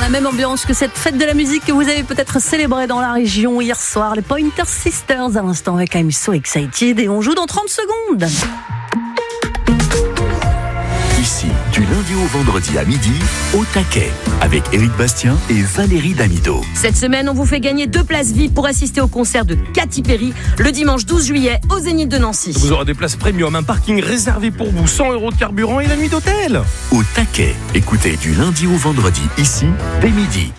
la même ambiance que cette fête de la musique que vous avez peut-être célébrée dans la région hier soir. Les Pointer Sisters à l'instant avec I'm So Excited et on joue dans 30 secondes. Ici, du lundi au vendredi à midi, au taquet, avec Éric Bastien et Valérie Damido. Cette semaine, on vous fait gagner 2 places VIP pour assister au concert de Katy Perry le dimanche 12 juillet au Zénith de Nancy. Vous aurez des places premium, un parking réservé pour vous, 100 € de carburant et la nuit d'hôtel. Au taquet, écoutez du lundi au vendredi, ici, dès midi.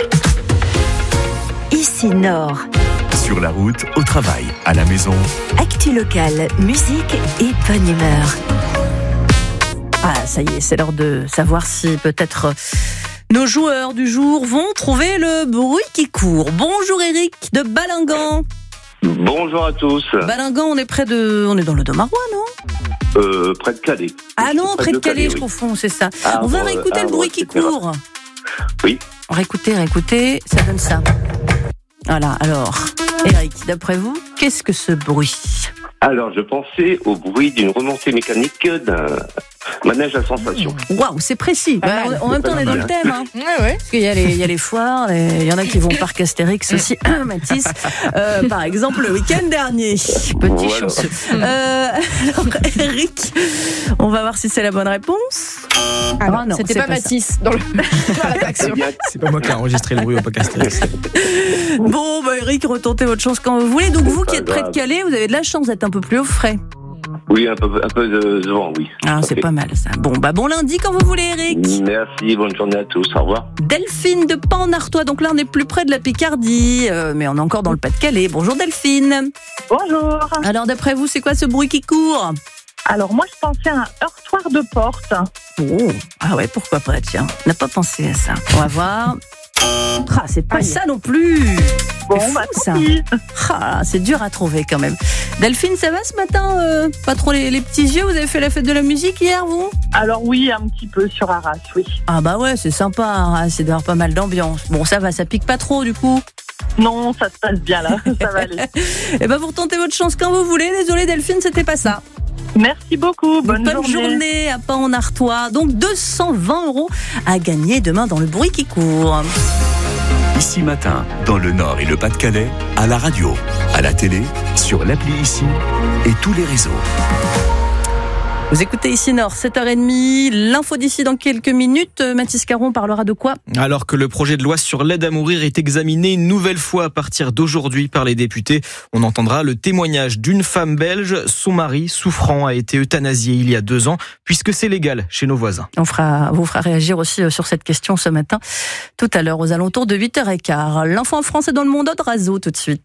Ici Nord. Sur la route, au travail, à la maison. Actu locale, musique et bonne humeur. Ah, ça y est, c'est l'heure de savoir si peut-être nos joueurs du jour vont trouver le bruit qui court. Bonjour Eric de Balingan. Bonjour à tous. Balingan, on est dans le Domarois, non ? Près de Calais. Ah non, près de Calais, je oui. confonds, c'est ça. Ah, on va réécouter le bruit qui court. Oui. Réécoutez, ça donne ça. Voilà, alors, Eric, d'après vous, qu'est-ce que ce bruit ? Alors, je pensais au bruit d'une remontée mécanique d'un manège à sensation. Waouh, c'est précis. En même temps, on est dans le thème. Hein. Ouais. Parce qu'il y a les foires, il y en a qui vont au parc Astérix aussi. Mathis, par exemple, le week-end dernier. Petit chanceux. Alors, Eric, on va voir si c'est la bonne réponse. Alors, non, c'était c'est pas pas Mathis dans l'attraction. C'est pas moi qui ai enregistré le bruit au podcast. Bon, Eric, retentez votre chance quand vous voulez. Donc, vous qui êtes près de Calais, vous avez de la chance d'être un peu plus au frais. Oui, un peu de vent, oui. Ah, c'est pas mal ça. Bon lundi quand vous voulez, Eric. Merci, bonne journée à tous, au revoir. Delphine de Pan-en-Artois, donc là on est plus près de la Picardie, mais on est encore dans le Pas-de-Calais. Bonjour Delphine. Bonjour. Alors d'après vous, c'est quoi ce bruit qui court ? Alors moi je pensais à un heurtoir de porte. Oh, ah ouais, pourquoi pas, tiens. On n'a pas pensé à ça. On va voir. Ah, c'est pas ça non plus. Bon, c'est fou, ça. tant pis. Ah, c'est dur à trouver quand même. Delphine, ça va ce matin ? Pas trop les petits yeux ? Vous avez fait la fête de la musique hier, vous ? Alors oui, un petit peu sur Arras, oui. Ah bah ouais, c'est sympa, hein, c'est d'avoir pas mal d'ambiance. Bon, ça va, ça pique pas trop du coup ? Non, ça se passe bien là, ça va aller. Eh ben vous retentez votre chance quand vous voulez. Désolé Delphine, c'était pas ça. Merci beaucoup, bonne journée à Pan-en-Artois. Donc 220 € à gagner demain dans le bruit qui court. Ici matin, dans le Nord et le Pas-de-Calais, à la radio, à la télé, sur l'appli Ici et tous les réseaux. Vous écoutez Ici Nord, 7h30, l'info d'ici dans quelques minutes. Mathis Caron parlera de quoi ? Alors que le projet de loi sur l'aide à mourir est examiné une nouvelle fois à partir d'aujourd'hui par les députés, on entendra le témoignage d'une femme belge. Son mari, souffrant, a été euthanasié il y a 2 ans, puisque c'est légal chez nos voisins. On vous fera réagir aussi sur cette question ce matin, tout à l'heure aux alentours de 8h15. L'info en France et dans le monde, Odrazo tout de suite.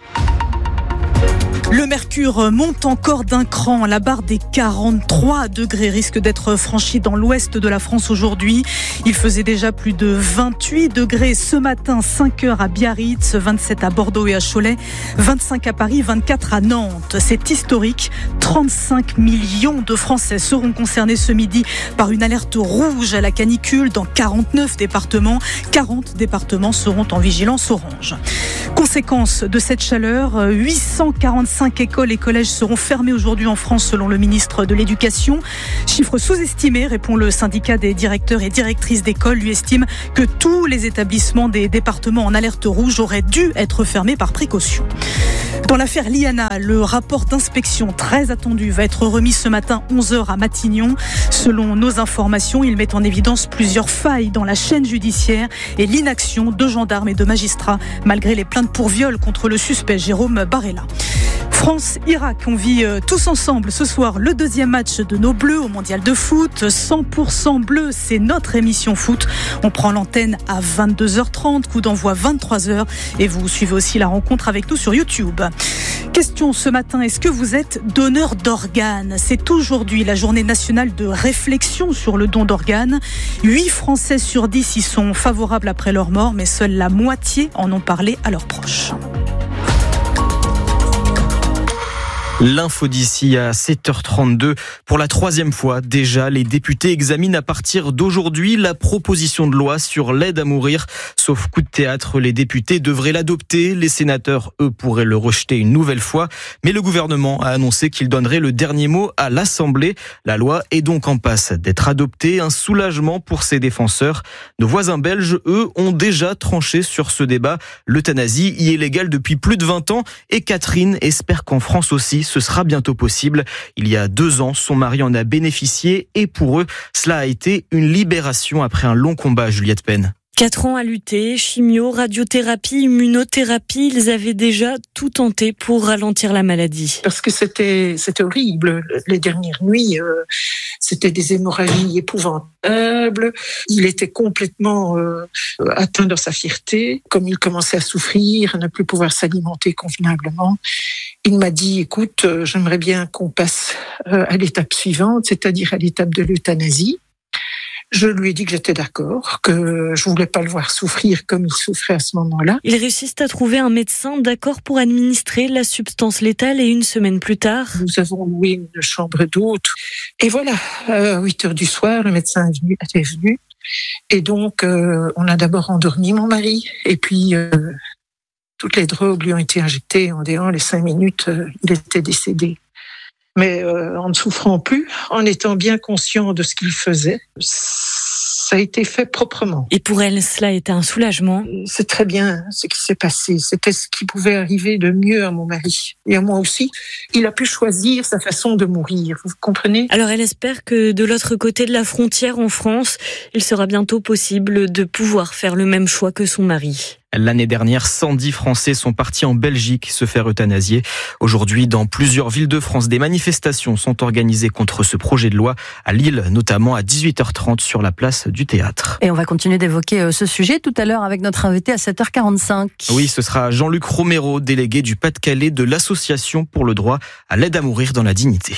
Le mercure monte encore d'un cran. La barre des 43 degrés risque d'être franchie dans l'ouest de la France aujourd'hui. Il faisait déjà plus de 28 degrés ce matin, 5h à Biarritz, 27 à Bordeaux et à Cholet, 25 à Paris, 24 à Nantes. C'est historique. 35 millions de Français seront concernés ce midi par une alerte rouge à la canicule dans 49 départements. 40 départements seront en vigilance orange. Conséquence de cette chaleur, 845 écoles et collèges seront fermés aujourd'hui en France selon le ministre de l'Éducation. Chiffre sous-estimé, répond le syndicat des directeurs et directrices d'école. Lui estime que tous les établissements des départements en alerte rouge auraient dû être fermés par précaution. Dans l'affaire Liana, le rapport d'inspection très attendu va être remis ce matin 11h à Matignon. Selon nos informations, il met en évidence plusieurs failles dans la chaîne judiciaire et l'inaction de gendarmes et de magistrats malgré les plaintes pour viol contre le suspect Jérôme Barella. France-Irak, on vit tous ensemble ce soir le 2e match de nos Bleus au Mondial de foot. 100% bleu, c'est notre émission foot. On prend l'antenne à 22h30, coup d'envoi 23h et vous suivez aussi la rencontre avec nous sur YouTube. Question ce matin, est-ce que vous êtes donneur d'organes ? C'est aujourd'hui la journée nationale de réflexion sur le don d'organes. 8 Français sur 10 y sont favorables après leur mort, mais seule la moitié en ont parlé à leurs proches. L'info d'ici à 7h32. Pour la 3e fois déjà, les députés examinent à partir d'aujourd'hui la proposition de loi sur l'aide à mourir. Sauf coup de théâtre, les députés devraient l'adopter. Les sénateurs, eux, pourraient le rejeter une nouvelle fois. Mais le gouvernement a annoncé qu'il donnerait le dernier mot à l'Assemblée. La loi est donc en passe d'être adoptée. Un soulagement pour ses défenseurs. Nos voisins belges, eux, ont déjà tranché sur ce débat. L'euthanasie y est légale depuis plus de 20 ans. Et Catherine espère qu'en France aussi, ce sera bientôt possible. Il y a 2 ans, son mari en a bénéficié et pour eux, cela a été une libération après un long combat, Juliette Penn. 4 ans à lutter, chimio, radiothérapie, immunothérapie, ils avaient déjà tout tenté pour ralentir la maladie. Parce que c'était horrible. Les dernières nuits, c'était des hémorragies épouvantables. Il était complètement atteint dans sa fierté. Comme il commençait à souffrir, à ne plus pouvoir s'alimenter convenablement, il m'a dit, écoute, j'aimerais bien qu'on passe à l'étape suivante, c'est-à-dire à l'étape de l'euthanasie. Je lui ai dit que j'étais d'accord, que je voulais pas le voir souffrir comme il souffrait à ce moment-là. Ils réussissent à trouver un médecin d'accord pour administrer la substance létale et 1 semaine plus tard. Nous avons loué une chambre d'hôte. Et voilà, à 8h du soir, le médecin est venu. Et donc, on a d'abord endormi mon mari. Et puis, toutes les drogues lui ont été injectées. En déant les 5 minutes, il était décédé. Mais en ne souffrant plus, en étant bien conscient de ce qu'il faisait, ça a été fait proprement. Et pour elle, cela a été un soulagement. C'est très bien ce qui s'est passé. C'était ce qui pouvait arriver de mieux à mon mari. Et à moi aussi. Il a pu choisir sa façon de mourir. Vous comprenez ? Alors elle espère que de l'autre côté de la frontière en France, il sera bientôt possible de pouvoir faire le même choix que son mari. L'année dernière, 110 Français sont partis en Belgique se faire euthanasier. Aujourd'hui, dans plusieurs villes de France, des manifestations sont organisées contre ce projet de loi. À Lille, notamment à 18h30 sur la place du Théâtre. Et on va continuer d'évoquer ce sujet tout à l'heure avec notre invité à 7h45. Oui, ce sera Jean-Luc Romero, délégué du Pas-de-Calais de l'Association pour le droit à l'aide à mourir dans la dignité.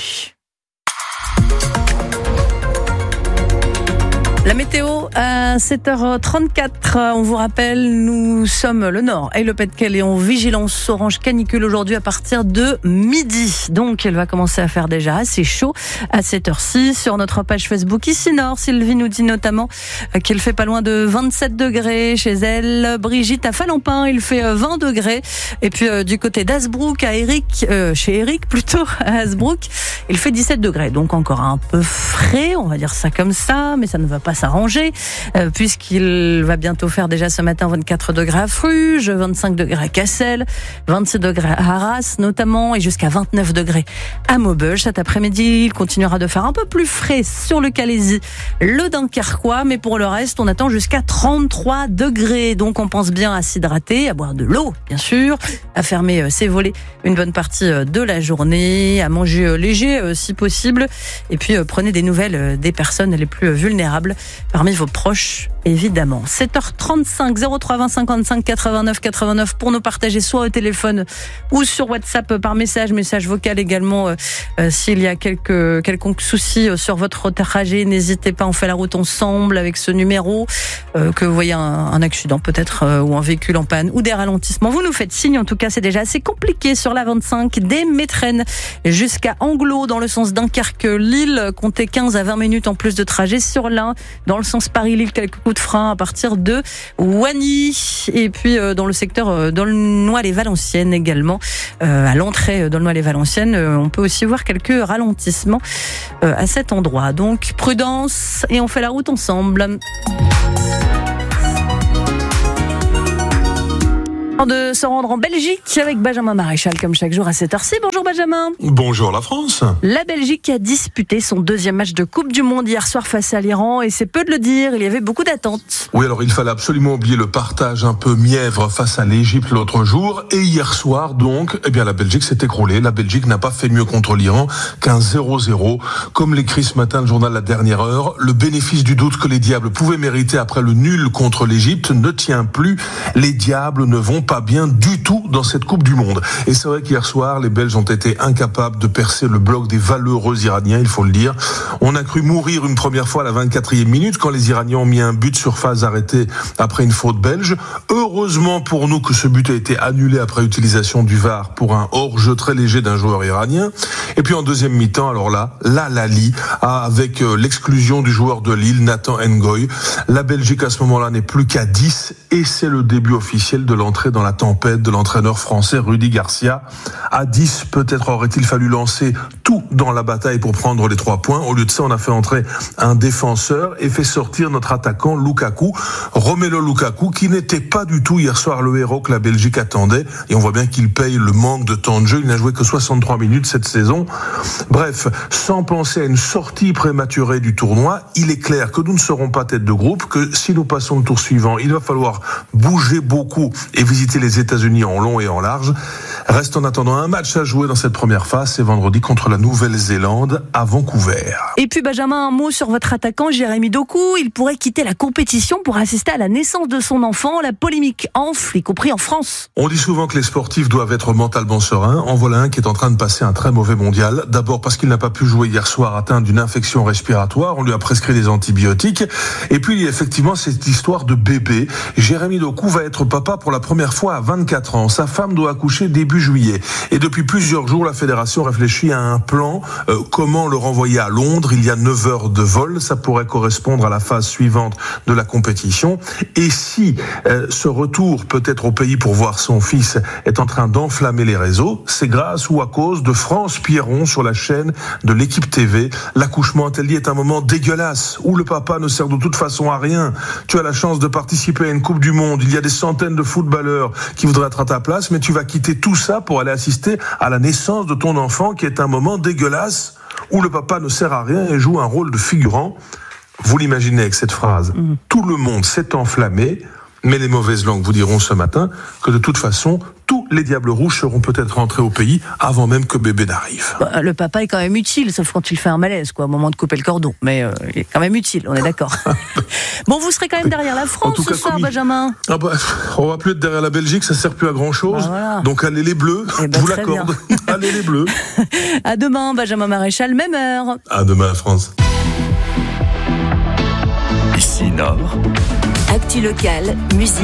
La météo à 7h34, on vous rappelle, nous sommes le Nord et le Pas-de-Calais en vigilance orange canicule aujourd'hui à partir de midi. Donc elle va commencer à faire déjà assez chaud à 7h06 sur notre page Facebook Ici Nord. Sylvie nous dit notamment qu'elle fait pas loin de 27 degrés chez elle. Brigitte à Falampin, il fait 20 degrés. Et puis du côté d'Hasbrook à chez Eric plutôt à Hesbroek, il fait 17 degrés. Donc encore un peu frais, on va dire ça comme ça, mais ça ne va pas s'arranger puisqu'il va bientôt faire déjà ce matin 24 degrés à Fruges, 25 degrés à Cassel, 26 degrés à Arras notamment et jusqu'à 29 degrés à Maubeuge. Cet après-midi, il continuera de faire un peu plus frais sur le Calaisis, le Dunkerquois, mais pour le reste, on attend jusqu'à 33 degrés. Donc on pense bien à s'hydrater, à boire de l'eau bien sûr, à fermer ses volets une bonne partie de la journée, à manger léger si possible et puis prenez des nouvelles des personnes les plus vulnérables parmi vos proches, évidemment. 7h35, 03 20 55 89 89 pour nous partager soit au téléphone ou sur WhatsApp par message vocal également. S'il y a quelconque souci sur votre trajet, n'hésitez pas, on fait la route ensemble avec ce numéro. Que vous voyez un accident peut-être ou un véhicule en panne ou des ralentissements, vous nous faites signe. En tout cas, c'est déjà assez compliqué sur la 25 des Métrennes jusqu'à Anglo dans le sens Dunkerque-Lille. Comptez 15 à 20 minutes en plus de trajet sur l'Ain. Dans le sens Paris-Lille, quelques coups de frein à partir de Wany. Et puis dans le secteur d'Aulnoy-les-Valenciennes également. À l'entrée d'Aulnoy-les-Valenciennes, on peut aussi voir quelques ralentissements à cet endroit. Donc prudence et on fait la route ensemble. De se rendre en Belgique avec Benjamin Maréchal comme chaque jour à 7h06. Bonjour Benjamin. Bonjour la France. La Belgique a disputé son 2e match de Coupe du Monde hier soir face à l'Iran et c'est peu de le dire, il y avait beaucoup d'attentes. Oui, alors il fallait absolument oublier le partage un peu mièvre face à l'Égypte l'autre jour et hier soir donc, la Belgique s'est écroulée. La Belgique n'a pas fait mieux contre l'Iran qu'un 0-0. Comme l'écrit ce matin le journal La Dernière Heure, le bénéfice du doute que les Diables pouvaient mériter après le nul contre l'Égypte ne tient plus. Les Diables ne vont pas pas bien du tout dans cette Coupe du Monde. Et c'est vrai qu'hier soir, les Belges ont été incapables de percer le bloc des valeureux Iraniens, il faut le dire. On a cru mourir une première fois à la 24e minute quand les Iraniens ont mis un but sur phase arrêté après une faute belge. Heureusement pour nous que ce but a été annulé après utilisation du VAR pour un hors-jeu très léger d'un joueur iranien. Et puis en deuxième mi-temps, alors là, Lali, avec l'exclusion du joueur de Lille, Nathan Ngoy. La Belgique à ce moment-là n'est plus qu'à 10 et c'est le début officiel de l'entrée dans la tempête de l'entraîneur français Rudy Garcia. À 10, peut-être aurait-il fallu lancer tout dans la bataille pour prendre les 3 points. Au lieu de ça, on a fait entrer un défenseur et fait sortir notre attaquant Lukaku, Romelu Lukaku, qui n'était pas du tout hier soir le héros que la Belgique attendait. Et on voit bien qu'il paye le manque de temps de jeu. Il n'a joué que 63 minutes cette saison. Bref, sans penser à une sortie prématurée du tournoi, il est clair que nous ne serons pas tête de groupe, que si nous passons le tour suivant, il va falloir bouger beaucoup et visiter les États-Unis en long et en large. Reste en attendant un match à jouer dans cette première phase, c'est vendredi contre la Nouvelle-Zélande à Vancouver. Et puis Benjamin, un mot sur votre attaquant Jérémy Doku. Il pourrait quitter la compétition pour assister à la naissance de son enfant. La polémique enfle, y compris en France. On dit souvent que les sportifs doivent être mentalement sereins. En voilà un qui est en train de passer un très mauvais mondial. D'abord parce qu'il n'a pas pu jouer hier soir atteint d'une infection respiratoire. On lui a prescrit des antibiotiques. Et puis il y a effectivement cette histoire de bébé. Jérémy Doku va être papa pour la première fois à 24 ans. Sa femme doit accoucher début juillet. Et depuis plusieurs jours, la fédération réfléchit à un plan. Comment le renvoyer à Londres? Il y a 9 heures de vol. Ça pourrait correspondre à la phase suivante de la compétition. Et si ce retour peut-être au pays pour voir son fils est en train d'enflammer les réseaux, c'est grâce ou à cause de France Pierron sur la chaîne de l'Équipe TV. L'accouchement, a-t-elle dit, est un moment dégueulasse où le papa ne sert de toute façon à rien. Tu as la chance de participer à une Coupe du Monde. Il y a des centaines de footballeurs qui voudraient être à ta place, mais tu vas quitter tout ça pour aller assister à la naissance de ton enfant qui est un moment dégueulasse où le papa ne sert à rien et joue un rôle de figurant. Vous l'imaginez avec cette phrase. Tout le monde s'est enflammé, mais les mauvaises langues vous diront ce matin que de toute façon, tous les Diables Rouges seront peut-être rentrés au pays avant même que bébé n'arrive. Le papa est quand même utile, sauf quand il fait un malaise, au moment de couper le cordon. Mais il est quand même utile, on est d'accord. Bon, vous serez quand même derrière la France ce soir, Benjamin. On va plus être derrière la Belgique, ça sert plus à grand-chose. Voilà. Donc allez les Bleus, je vous l'accorde. Allez les Bleus. À demain, Benjamin Maréchal, même heure. À demain, France. Ici Nord. Actu locale, musique.